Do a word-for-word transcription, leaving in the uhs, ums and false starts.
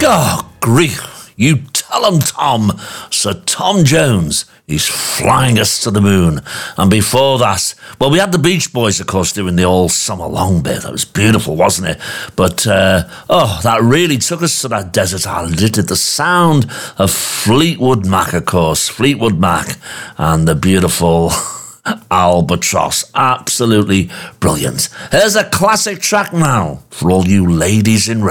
Oh, grief. You tell 'em, Tom. Sir Tom Jones. He's flying us to the moon. And before that, well, we had the Beach Boys, of course, doing the All Summer Long bit. That was beautiful, wasn't it? But, uh, oh, that really took us to that desert island. It did the sound of Fleetwood Mac, of course. Fleetwood Mac and the beautiful Albatross. Absolutely brilliant. Here's a classic track now for all you ladies in red.